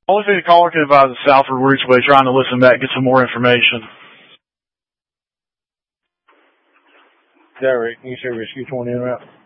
Only thing the caller can advise is Salford. We're each way trying to listen back, get some more information. Derek, can you say rescue 20 in route?